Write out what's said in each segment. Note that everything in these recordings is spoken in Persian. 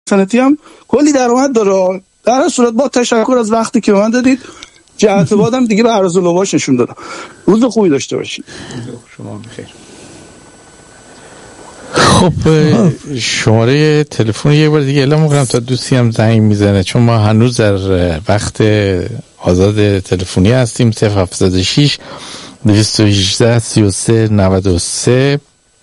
اینترنتی هم کلی درآمد داره. در هر صورت با تشکر از وقتی که من دادید، جهت بعدم دیگه به عرض لواش نشون دادم. روز خوبی داشته باشید. شما بخیر. خب شماره تلفن یک بار دیگه اعلام می‌کنم تا دوستی هم زنگ میزنه، چون ما هنوز در وقت آزاد تلفنی هستیم. 076 218 33 93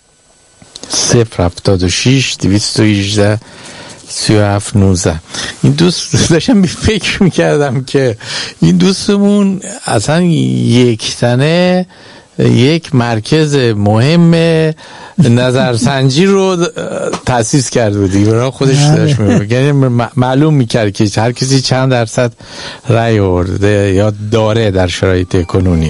076 218 37 19. این دوست داشتم فکر میکردم که این دوستمون اصلا یک تنه یک مرکز مهم نظرسنجی رو تأسیس کرده بود دیگه، برای خودش داشت میگه، معلوم میکرد که هر کسی چند درصد رأی آورده یا داره در شرایط کنونی.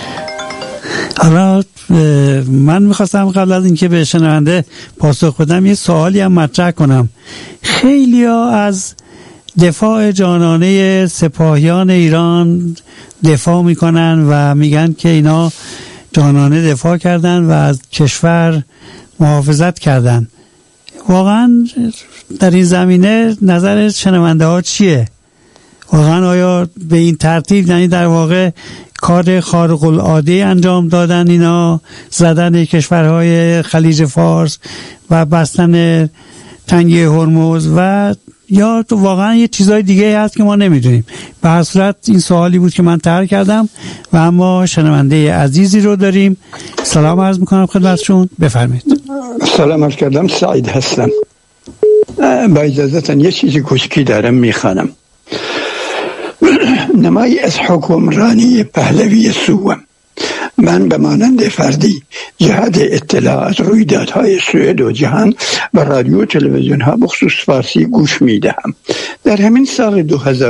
حالا من میخواستم قبل از اینکه به شنونده پاسخ بدم یه سوالی هم مطرح کنم. خیلی ها از دفاع جانانه سپاهیان ایران دفاع میکنن و میگن که اینا جانانه دفاع کردن و از کشور محافظت کردن. واقعا در این زمینه نظر شنونده ها چیه؟ واقعا آیا به این ترتیب، یعنی در واقع کار خارق العاده انجام دادن اینا، زدن کشورهای خلیج فارس و بستن تنگه هرمز، و یا تو واقعا یه چیزای دیگه هست که ما نمیدونیم؟ به هر صورت این سوالی بود که من طرح کردم و اما شنونده عزیزی رو داریم. سلام عرض میکنم خدمتشون، بفرمایید. سلام عرض کردم، سعید هستم. با اجازهتون یه چیزی کوچکی دارم میخوانم. نمایی از حکمرانی پهلوی سوم، من به مانند فردی جهت اطلاع از رویدادهای سوئد و جهان و رادیو و تلویزیون ها بخصوص فارسی گوش می دهم. در همین سال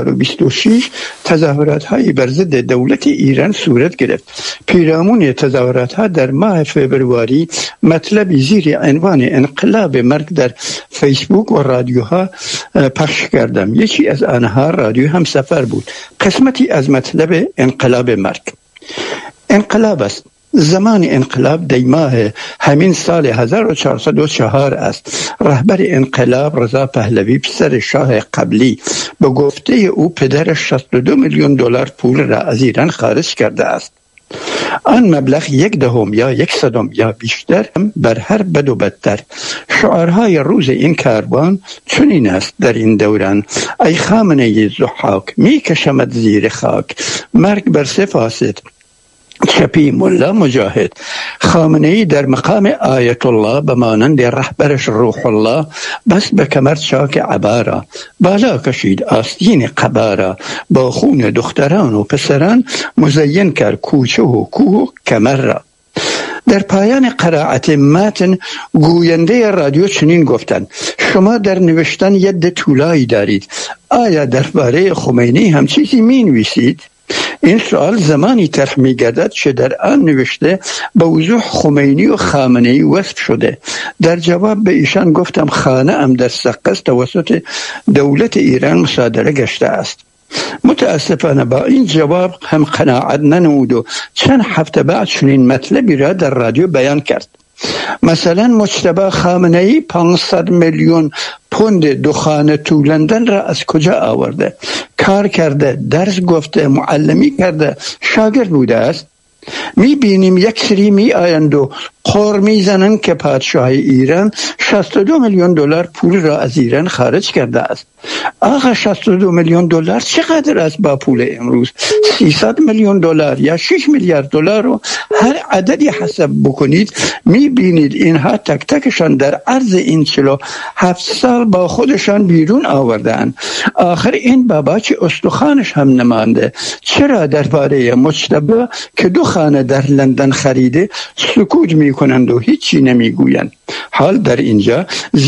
2026 تظاهرات های بر ضد دولت ایران صورت گرفت. پیرامون تظاهرات ها در ماه فوریه مطلبی زیر عنوان انقلاب مرگ در فیسبوک و رادیوها پخش کردم. یکی از آنها رادیو همسفر بود. قسمتی از مطلب انقلاب مرگ: انقلاب است. زمان انقلاب در ماه همین سال 1404 است. رهبر انقلاب رضا پهلوی پسر شاه قبلی به گفته او پدرش 62 میلیون دلار پول را از ایران خارج کرده است. آن مبلغ 1/10 یا 1/100 یا بیشتر بر هر بد و بدتر. شعارهای روز این کاروان چنین است در این دوران: ای خامنه ضحاک، میکشمت زیر خاک، مرگ بر سه فاسد، چپی ملا مجاهد. خامنه‌ای در مقام آیت الله به مانند رهبرش روح الله بس به کمر چاک عبارا، بالا کشید آستین قبارا، با خون دختران و پسران مزین کرد کوچه و کوه کمر را. در پایان قرائت متن گوینده رادیو چنین گفتند: شما در نوشتن ید طولایی دارید، آیا درباره خمینی هم چیزی می نویسید؟ این سوال زمانی طرح می‌گردد که در آن نوشته به وضوح خمینی و خامنه‌ای وصف شده. در جواب به ایشان گفتم خانه ام در سقز توسط دولت ایران مصادره گشته است. متاسفانه با این جواب هم قناعت ننمود و چند هفته بعد چنین مطلبی را در رادیو بیان کرد. مثلا مجتبی خامنه‌ای 500 میلیون پوند دخان طولندن را از کجا آورده؟ کار کرده، درس گفته، معلمی کرده، شاگرد بوده است. میبینیم یک سری می آیند و قر میزنند که پادشاه ایران 62 میلیون دلار پول را از ایران خارج کرده است. آقا 62 میلیون دلار چقدر است با پول امروز؟ 300 میلیون دلار یا 6 میلیارد دلار رو هر عددی حساب بکنید، میبینید اینها تک تکشان در عرض این 47 سال با خودشان بیرون آوردن. آخر این بابا چه استخوانش هم نمانده. چرا درباره مجتبی که 2 خانه در لندن خریده سکوت میکنند و هیچی نمیگویند؟ حال در اینجا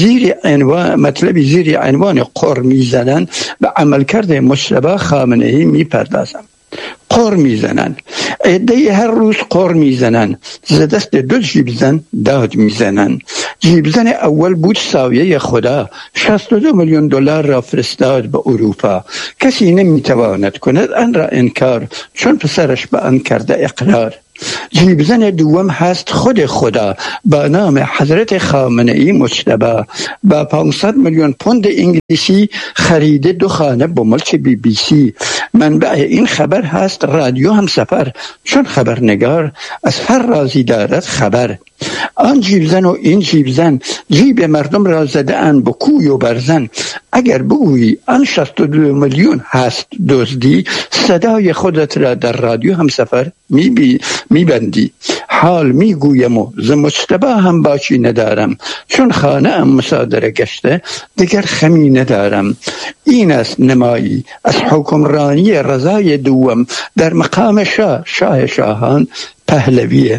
مطلبی زیر عنوان قر میزنند به عملکرد مجتبی خامنه‌ای میپردازند. قر میزنند، عده هر روز قر میزنند، ز دست 2 جیبزن داد میزنند. جیبزن اول بود سایه خدا، 62 میلیون دلار را فرستاد به اروپا. کسی نمیتواند کند آن را انکار، چون پسرش به آن کرده اقرار. جیبزن دوم هست خود خدا با نام حضرت خامنه ای مجتبی با 500 میلیون پوند انگلیسی خریده 2 خانه با ملک BBC. منبع این خبر هست رادیو همسفر، چون خبرنگار از هر رازی دارد خبر. آن جیبزن و این جیبزن جیب مردم را زده اند با کوی و برزن. اگر بگویی آن 62 میلیون هست دزدی، صدای خودت را در رادیو همسفر میبندی. حال میگویم و ز مجتبی هم باکی ندارم، چون خانه ام مصادره گشته دیگر خمی ندارم. این است نمایی از حکمرانی رضای دوم در مقام شاه شاهان پهلوی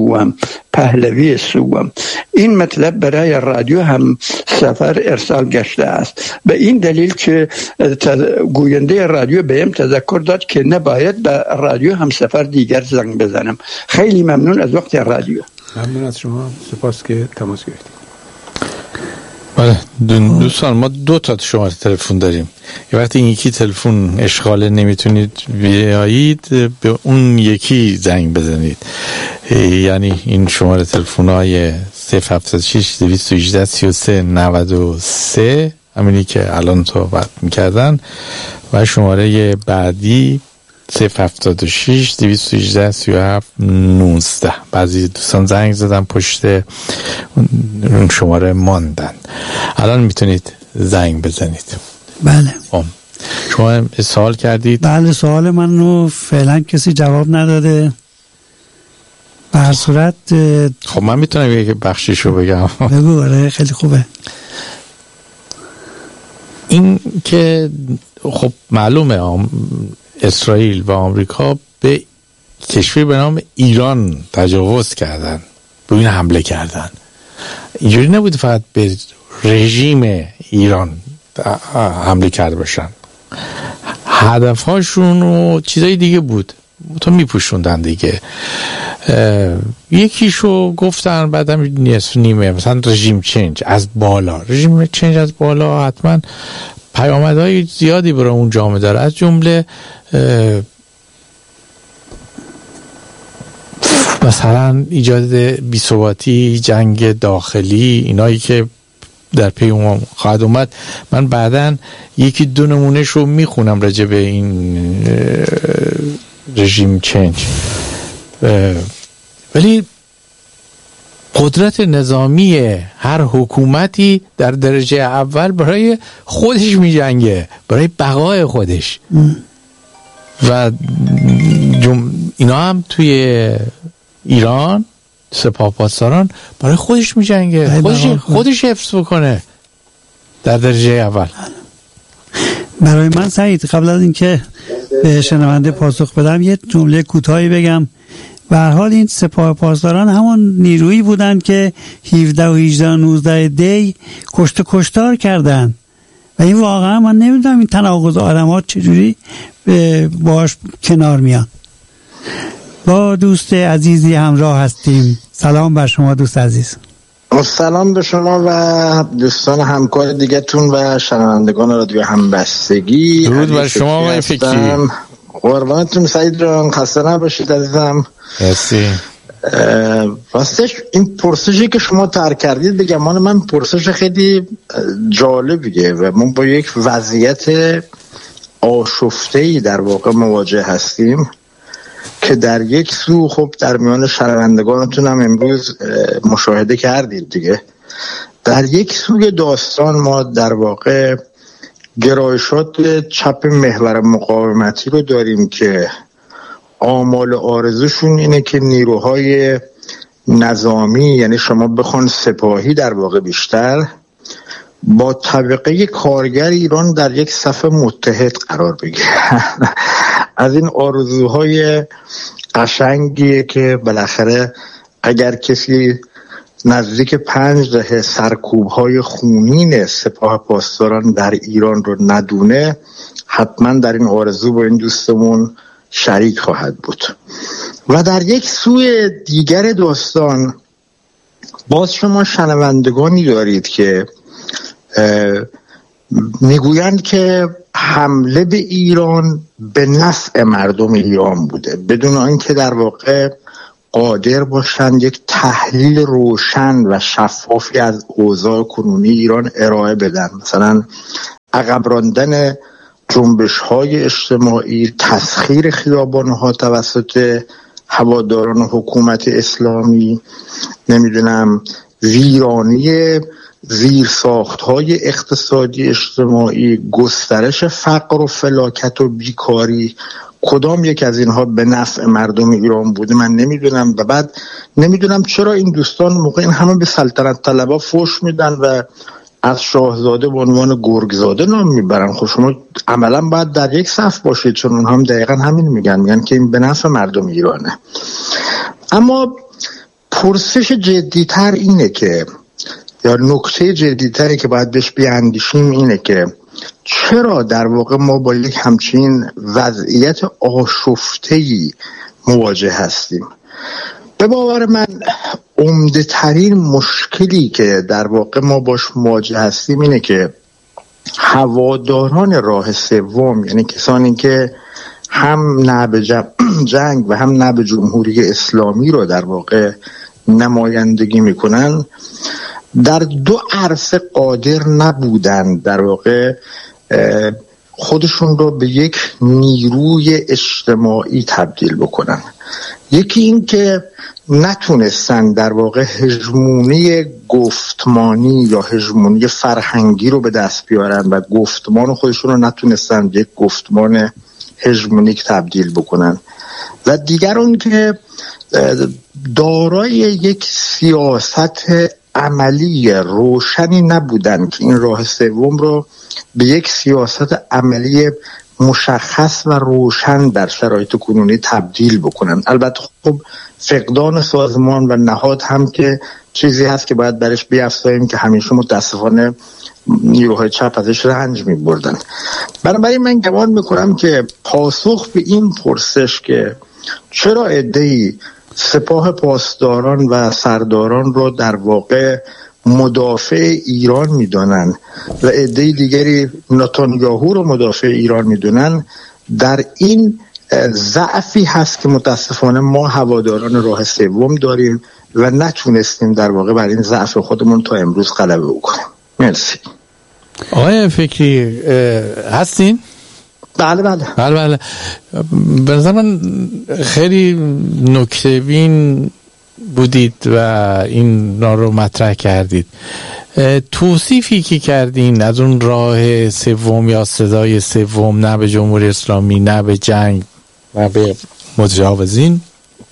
سوم. این مطلب برای رادیو هم سفر ارسال گشته است، به این دلیل که گوینده رادیو بهم تذکر داد که نباید به رادیو هم سفر دیگر زنگ بزنم. خیلی ممنون از وقت رادیو. ممنون از شما، سپاس که تماس گرفتید. بله دوستان، ما 2 تا شماره تلفن داریم. یه وقتی این یکی تلفن اشغال نمیتونید بیایید به اون یکی زنگ بزنید، یعنی این شماره تلفن های 076 218 33 93 همینی که الان صحبت میکردن، و شماره بعدی 076 218 37 19. بعضی دوستان زنگ زدن پشت اون شماره ماندن. الان میتونید زنگ بزنید. بله. شما سوال کردید؟ بله، سوال من رو فعلا کسی جواب نداده. به هر صورت خب من میتونم یک بخشیشو بگم. بگو. آره خیلی خوبه. این که خب معلومه اسرائیل و آمریکا به کشوری به نام ایران تجاوز کردن، به این حمله کردن. اینجوری نبود فقط به رژیم ایران حمله کرده باشن، هدفهاشون و چیزای دیگه بود، تو میپوشوندن دیگه. یکیشو گفتن بعدم نصف نیمه، مثلا رژیم چنج از بالا. رژیم چنج از بالا حتما پیامدهای زیادی برای اون جامعه داره، از جمله مثلا ایجاد بی‌ثباتی، جنگ داخلی، اینایی که در پی اون خواهد اومد. من بعداً 1-2 نمونهش رو میخونم راجع به این رژیم چنج. ولی قدرت نظامی هر حکومتی در درجه اول برای خودش میجنگه، برای بقای خودش. و اینا هم توی ایران سپاه پاسداران برای خودش میجنگه، خودش حفظ بکنه در درجه اول. برای من سعید، قبل از اینکه به شنونده پاسخ بدم یه جمله کوتاهی بگم. به هر حال این سپاه پاسداران همون نیرویی بودن که 17 و 18 و 19 دی کشتار کردن و این واقعا من نمیدونم این تناقض آدم‌ها چجوری باش کنار میان. با دوست عزیزی همراه هستیم. سلام بر شما دوست عزیز. سلام به شما و دوستان همکار دیگه تون و شنوندگان رادیو همبستگی. درود بر شما آقای فکری. قربانتون سعید جان، خسته نباشید عزیزم. مرسی. راستش این پرسشی که شما طرح کردید بگم من پرسش خیلی جالبیه و ما با یک وضعیت آشفته‌ای در واقع مواجه هستیم که در یک سو خب در میان شنوندگانتون هم امروز مشاهده کردید دیگه. در یک سوی داستان ما در واقع گرایشات چپ محور مقاومتی رو داریم که آمال آرزوشون اینه که نیروهای نظامی، یعنی شما بخوان سپاهی در واقع بیشتر، با طبقه کارگر ایران در یک صف متحد قرار بگیره. از این آرزوهای قشنگیه که بالاخره اگر کسی نزدیک 5 دهه سرکوب‌های خونین سپاه پاسداران در ایران رو ندونه، حتما در این آرزو با این دوستمون شریک خواهد بود. و در یک سوی دیگر داستان باز شما شنوندگانی دارید که میگویند که حمله به ایران به نفع مردم ایران بوده، بدون آنکه در واقع قادر باشن یک تحلیل روشن و شفافی از اوضاع کنونی ایران ارائه بدن. مثلا عقب راندن جنبش‌های اجتماعی، تسخیر خیابان‌ها توسط هواداران حکومت اسلامی، نمیدونم ویرانی زیرساخت‌های اقتصادی اجتماعی، گسترش فقر و فلاکت و بیکاری، کدام یک از اینها به نفع مردم ایران بوده من نمیدونم. و بعد نمیدونم چرا این دوستان موقع این همه به سلطنت طلبا فحش میدن و از شاهزاده به عنوان گرگزاده نام میبرن. خب شما عملا باید در یک صف باشید، چون اونها هم دقیقا همین میگن که این به نفع مردم ایرانه. اما پرسش جدیتر اینه که، یا نکته جدیتری که باید بهش بیاندیشیم اینه که چرا در واقع ما با یک همچین وضعیت آشفته‌ای مواجه هستیم. به باور من عمده ترین مشکلی که در واقع ما باش مواجه هستیم اینه که هواداران راه سوم، یعنی کسانی که هم نه به جنگ و هم نه به جمهوری اسلامی رو در واقع نمایندگی میکنن، در دو عرصه قادر نبودن در واقع خودشون رو به یک نیروی اجتماعی تبدیل بکنن. یکی این که نتونستن در واقع هژمونی گفتمانی یا هژمونی فرهنگی رو به دست بیارن و گفتمان خودشون رو نتونستن یک گفتمان هژمونیک تبدیل بکنن، و دیگر اون که دارای یک سیاست عملی روشنی نبودن که این راه سوم رو به یک سیاست عملی مشخص و روشن در شرایط کنونی تبدیل بکنن. البته خب فقدان سازمان و نهاد هم که چیزی هست که باید برش بیافزاییم که همیشه متاسفانه نیروهای چپ ازش رنج می‌بردن. بنابراین من گمان میکنم که پاسخ به این پرسش که چرا عده‌ای سپاه پاسداران و سرداران رو در واقع مدافع ایران میدونن و عده دیگری نتانیاهو رو مدافع ایران میدونن، در این ضعفی هست که متاسفانه ما هواداران راه سوم داریم و نتونستیم در واقع بر این ضعف خودمون تا امروز غلبه بکنیم. مرسی. آقای فکری هستین؟ بله. به نظر من خیلی نکته بین بودید و این رو مطرح کردید. توصیفی که کردین از اون راه سوم یا صدای سوم، نه به جمهوری اسلامی، نه به جنگ، نه به متجاوزین،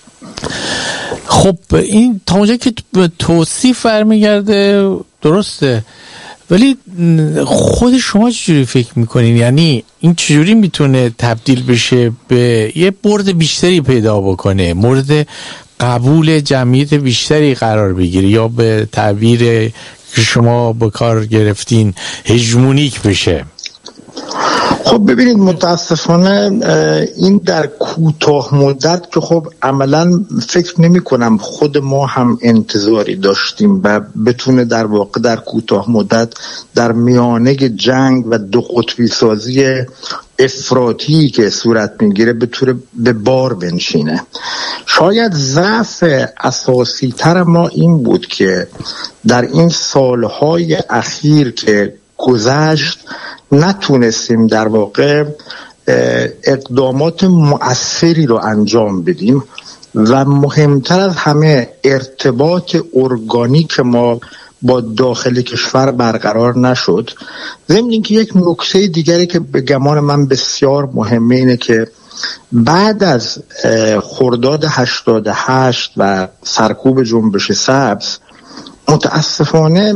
خب این تا اونجا که توصیف برمیگرده درسته، ولی خود شما چجوری فکر میکنین؟ یعنی این چجوری میتونه تبدیل بشه به یه برد بیشتری پیدا بکنه، مورد قبول جمعیت بیشتری قرار بگیره، یا به تعبیر که شما به کار گرفتین هژمونیک بشه؟ خب ببینید متاسفانه این در کوتاه مدت که خب عملا فکر نمی کنم خود ما هم انتظاری داشتیم و بتونه در واقع در کوتاه مدت در میانه جنگ و دو قطبی سازی افراطی که صورت میگیره بتونه به بار بنشینه. شاید ضعف اساسی تر ما این بود که در این سالهای اخیر که گذشت نتونستیم در واقع اقدامات مؤثری رو انجام بدیم و مهمتر از همه ارتباط ارگانیک ما با داخل کشور برقرار نشد. ضمن اینکه یک نکته دیگری که به گمان من بسیار مهمه اینه که بعد از خرداد 88 و سرکوب جنبش سبز متاسفانه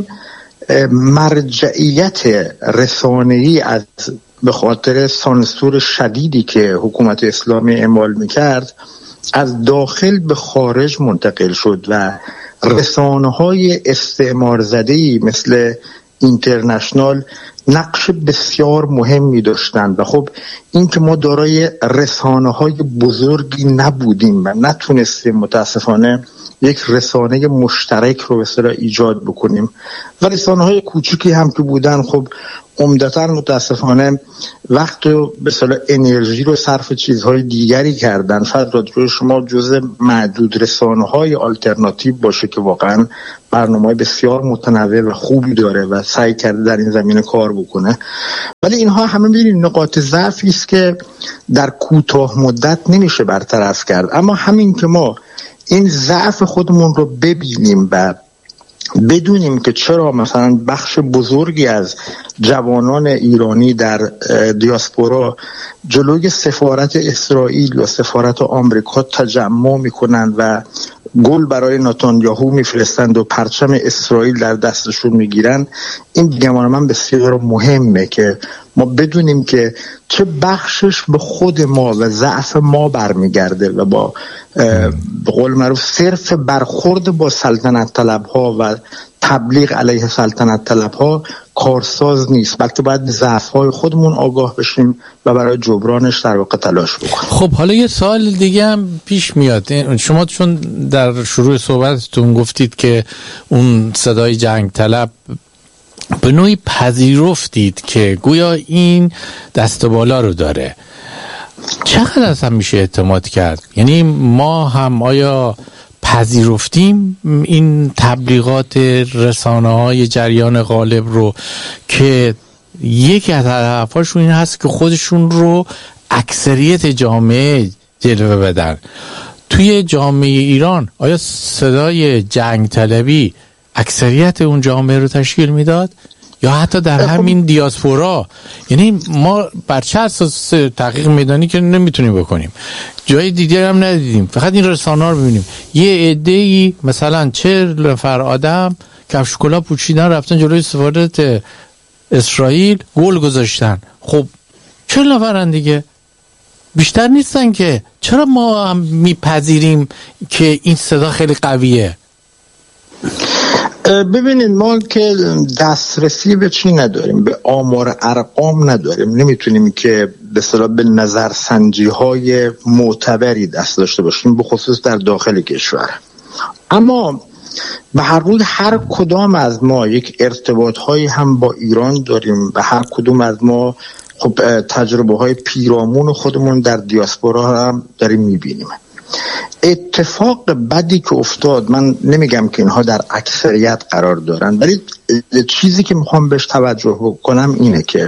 مرجعیت رسانه‌ای از به خاطر سانسور شدیدی که حکومت اسلامی اعمال میکرد از داخل به خارج منتقل شد و رسانه‌های استعمار زده‌ای مثل اینترنشنال نقش بسیار مهمی داشتند و خب این که ما دارای رسانه‌های بزرگی نبودیم و نتونستیم متاسفانه یک رسانه مشترک رو به اصطلاح ایجاد بکنیم و رسانه‌های کوچیکی هم که بودن خب عمدتاً متاسفانه وقت و به اصطلاح انرژی رو صرف چیزهای دیگری کردن. شاید رادیو شما جزء معدود رسانه‌های آلترناتیو باشه که واقعاً برنامه‌های بسیار متنوع و خوبی داره و سعی کرده در این زمینه کار بکنه، ولی اینها همه می‌بینید نقاط ضعفی است که در کوتاه مدت نمیشه برطرف کرد. اما همین که ما این ضعف خودمون رو ببینیم و بدونیم که چرا مثلا بخش بزرگی از جوانان ایرانی در دیاسپورا جلوی سفارت اسرائیل و سفارت آمریکا تجمع میکنن و گل برای نتانیاهو میفرستند و پرچم اسرائیل در دستشون میگیرن، این گمان من بسیار مهمه که ما بدونیم که چه بخشش به خود ما و ضعف ما برمیگرده و با به قول معروف صرف برخورد با سلطنت طلب ها و تبلیغ علیه سلطنت طلب ها کارساز نیست، بلکه باید به ضعف های خودمون آگاه بشیم و برای جبرانش در واقع تلاش بکنیم. خب حالا یه سوال دیگه هم پیش میاد. شما چون در شروع صحبتتون گفتید که اون صدای جنگ طلب به نوعی پذیرفتید که گویا این دست بالا رو داره، چقدر اصلا میشه اعتماد کرد؟ یعنی ما هم آیا پذیرفتیم این تبلیغات رسانه‌های جریان غالب رو که یکی از هدفهاشون این هست که خودشون رو اکثریت جامعه جلوه بدن؟ توی جامعه ایران آیا صدای جنگ طلبی اکثریت اون جامعه رو تشکیل میداد یا حتی در همین دیاسپورا؟ یعنی ما بر چه اساس تحقیق میدانی که نمیتونیم بکنیم، جای دیگه هم ندیدیم، فقط این رسانه‌ها رو ببینیم یه عده‌ای مثلا 40 نفر آدم کفش کلاه پوشیدن رفتن جلوی سفارت اسرائیل گل گذاشتن. خب 40 نفرن دیگه، بیشتر نیستن که. چرا ما هم میپذیریم که این صدا خیلی قویه؟ ببینید ما که دسترسی به چی نداریم، به آمار ارقام نداریم، نمیتونیم که به اصطلاح به نظرسنجی های معتبری دست داشته باشیم، به خصوص در داخل کشور. اما به هر روی هر کدام از ما یک ارتباط هایی هم با ایران داریم و هر کدوم از ما خب تجربه های پیرامون خودمون در دیاسپورا هم داریم میبینیم. اتفاق بدی که افتاد، من نمیگم که اینها در اکثریت قرار دارن، ولی چیزی که میخوام بهش توجه کنم اینه که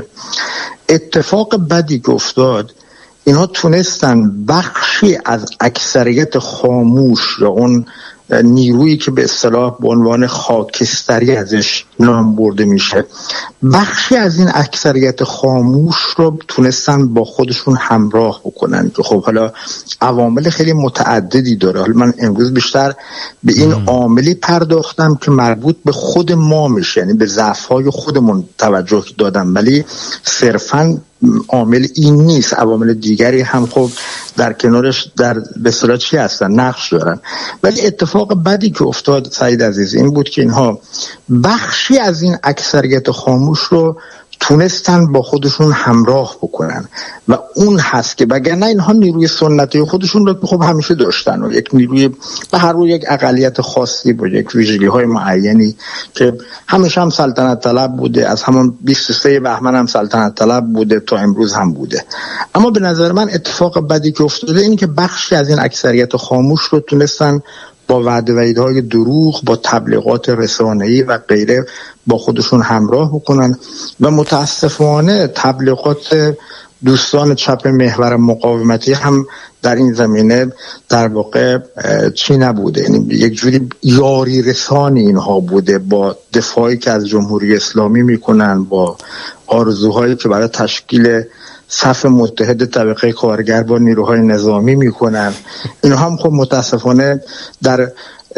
اتفاق بدی که افتاد، اینها تونستن بخشی از اکثریت خاموش یا اون نیرویی که به اصطلاح به عنوان خاکستری ازش نام برده میشه، بخشی از این اکثریت خاموش رو تونستن با خودشون همراه بکنن که خب حالا عوامل خیلی متعددی داره. حالا من امروز بیشتر به این عاملی پرداختم که مربوط به خود ما میشه، یعنی به ضعف‌های خودمون توجه دادم، ولی صرفاً عامل این نیست، عوامل دیگری هم خب در کنارش در به اصطلاح چی هستن، نقش دارن. ولی اتفاق بدی که افتاد سعید عزیز این بود که اینها بخشی از این اکثریت خاموش رو تونستن با خودشون همراه بکنن و اون هست که وگرنه اینها نیروی سنتی خودشون رو خب همیشه داشتن و یک نیروی به هر روی یک اقلیت خاصی با یک ویژگی های معینی که همیشه هم سلطنت طلب بوده، از همون 23 بهمن هم سلطنت طلب بوده تا امروز هم بوده. اما به نظر من اتفاق بدی که افتاده اینه که بخشی از این اکثریت خاموش رو تونستن با وعده و ایده‌های دروغ، با تبلیغات رسانه‌ای و غیره با خودشون همراه بکنن و متاسفانه تبلیغات دوستان چپ محور مقاومتی هم در این زمینه در واقع چی نبوده، یعنی یک جوری یاری رسانی اینها بوده با دفاعی که از جمهوری اسلامی میکنن، با آرزوهایی که برای تشکیل صف متحد طبقه کارگر با نیروهای نظامی میکنن. اینها هم خب متاسفانه در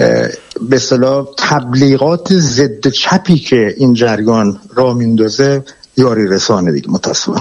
به اصطلاح تبلیغات ضد چپی که این جریان را میندازه یاری رسانه دیگه متاسفانه.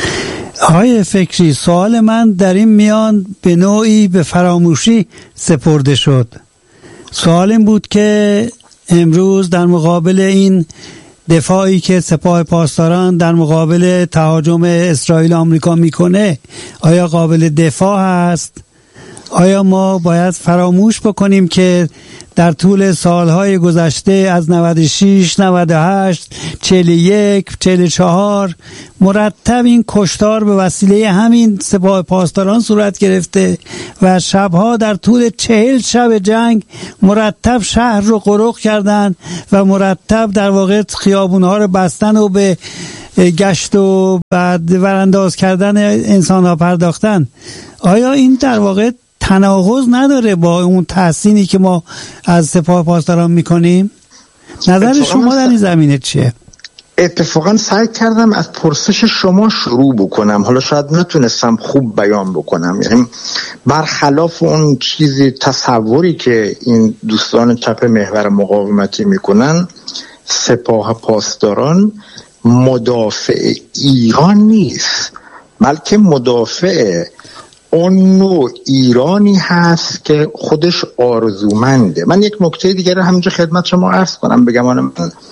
آقای فکری، سوال من در این میان به نوعی به فراموشی سپرده شد. سوال این بود که امروز در مقابل این دفاعی که سپاه پاسداران در مقابل تهاجم اسرائیل و آمریکا میکنه آیا قابل دفاع هست؟ آیا ما باید فراموش بکنیم که در طول سالهای گذشته از 96 98 41 44 مرتب این کشتار به وسیله همین سپاه پاسداران صورت گرفته و شبها در طول 40 شب جنگ مرتب شهر رو غرق کردن و مرتب در واقع خیابونها رو بستن و به گشت و بعد ورانداز کردن انسان‌ها پرداختن. آیا این در واقع تناقض نداره با اون تحسینی که ما از سپاه پاسداران میکنیم؟ نظر شما در این زمینه چیه؟ اتفاقا سعی کردم از پرسش شما شروع بکنم، حالا شاید نتونستم خوب بیان بکنم، یعنی برخلاف اون چیزی تصوری که این دوستان چپ محور مقاومتی میکنن، سپاه پاسداران مدافع ایران نیست، بلکه مدافع اون نوع ایرانی هست که خودش آرزومنده. من یک نکته دیگر رو همینجا خدمت شما عرض کنم، بگم من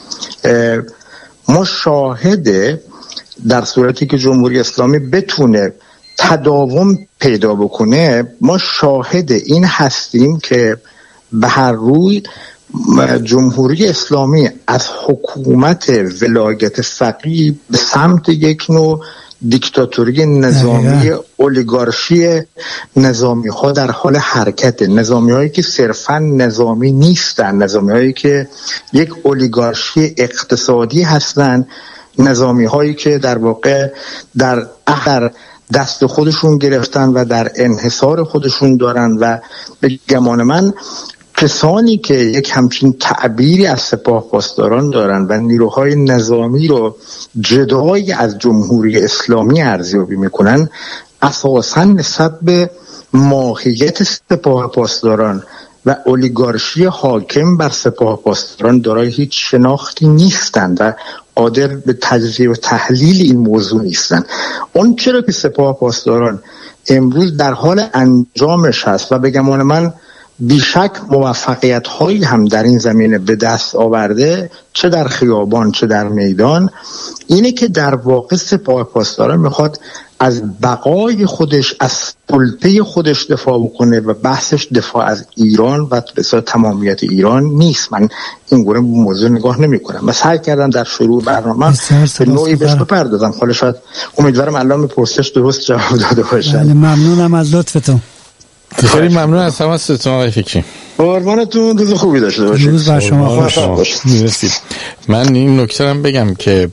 مشاهد در صورتی که جمهوری اسلامی بتونه تداوم پیدا بکنه، ما شاهد این هستیم که به هر روی جمهوری اسلامی از حکومت ولایت فقیه به سمت یک نوع دیکتاتوری نظامی اولیگارشی نظامی ها در حال حرکت، نظامی هایی که صرفا نظامی نیستن، نظامی هایی که یک اولیگارشی اقتصادی هستن، نظامی هایی که در واقع در دست خودشون گرفتن و در انحصار خودشون دارن. و به گمان من کسانی که یک همچین تعبیری از سپاه پاسداران دارن و نیروهای نظامی رو جدایی از جمهوری اسلامی ارزیابی میکنن، اساساً نسبت به ماهیت سپاه پاسداران و اولیگارشی حاکم بر سپاه پاسداران دارای هیچ شناختی نیستند و قادر به تجزیه و تحلیل این موضوع نیستند. اون چرا که سپاه پاسداران امروز در حال انجامش هست و به گمان من بیشک موفقیت هایی هم در این زمینه به دست آورده، چه در خیابان چه در میدان، اینه که در واقع سپاه پاسداران میخواد از بقای خودش، از سلطه خودش دفاع بکنه و بحثش دفاع از ایران و به صورت تمامیت ایران نیست. من این گونه موضوع نگاه نمی کنم و سعی کردم در شروع برنامه به نوعی بهش بپردازم. حالا شاید امیدوارم الان پرسش درست جواب داده باشم. بله، ممنونم از لطفتون. خیلی ممنون از تماستون آقای فکری. قربانتون، روز خوبی داشته باشید. روز بر شما خوش باشید. من این نکته هم بگم که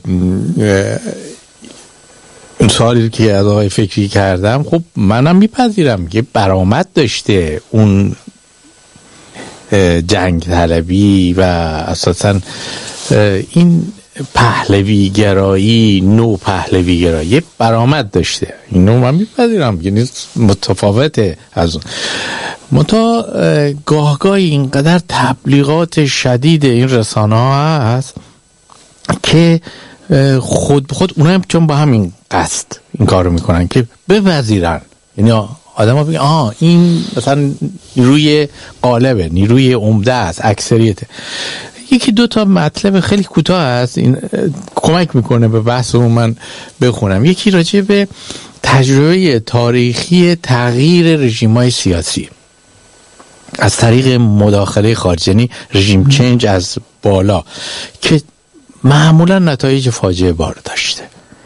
اون سوالی که از آقای فکری کردم، خب منم میپذیرم که برآمد داشته اون جنگ طلبی و اساسا این پهلوی گرایی، نو پهلوی گرایی برآمد داشته، اینو من میپذیرم، یعنی متفاوته از اون. منتها گاهگاهی اینقدر تبلیغات شدید این رسانه ها هست که خود به خود اونها هم چون با همین قصد این کارو میکنن که بپذیرن، یعنی آدم ها بگن این مثلا نیروی غالبه، نیروی عمده است، اکثریته. یکی دو تا مطلب خیلی کوتاه است، این کمک میکنه به بحثمون من بخونم. یکی راجع به تجربه تاریخی تغییر رژیم‌های سیاسی از طریق مداخله خارجی، یعنی رژیم چنج از بالا، که معمولا نتایج فاجعه بار داشته.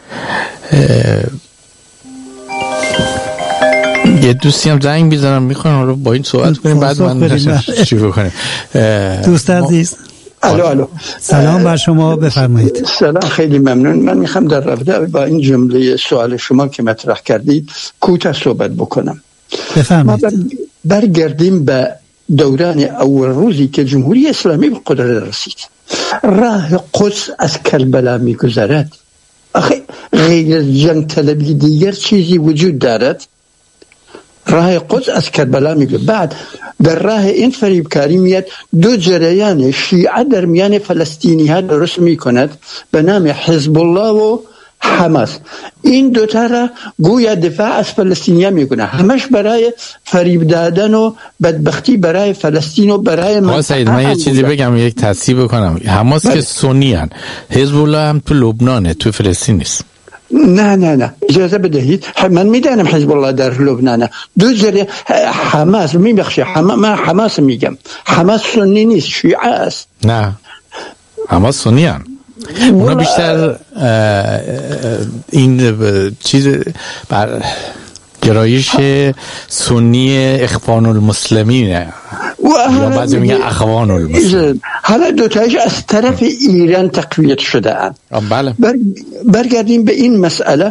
یه دوستی هم زنگ بیزنم میخوام حالا با این صحبت کنیم، بعد من شروع کنیم. دوست عزیز، الو. سلام بر شما، بفرمایید. سلام، خیلی ممنون. من میخوام در رابطه با این جمله سوال شما که مطرح کردید کوتاه صحبت بکنم. بفرمایید. ما برگردیم به دوران اول روزی که جمهوری اسلامی به قدرت رسید. راه قدس از کربلا میگذرد. آخه غیر جنگ طلبی دیگر چیزی وجود دارد؟ راه قدس از کربلا میگه. بعد در راه این فریبکاری میاد دو جریان شیعه در میان فلسطینی ها درست میکند به نام حزب الله و حماس. این دوتا را گویا دفاع از فلسطینی ها میکنه، همش برای فریب دادن و بدبختی برای فلسطین و برای من یه چیزی بگم، یک تصحیح بکنم. حماس که سنی هن، حزب الله هم تو لبنانه، تو فلسطین نیست. نه اجازه بدهید. من میدانم حزب الله در لبنان دو ذریعه حماس من حماس میگم. حماس سنی نیست، شیعه است. نه حماس سنی هن. اونا بیشتر این چیز بر گرایش سنی اخوان المسلمین یا بعضی میگن اخوان المسلمین. حالا دوتایش از طرف ایران تقویت شده اند. بله. برگردیم به این مسئله.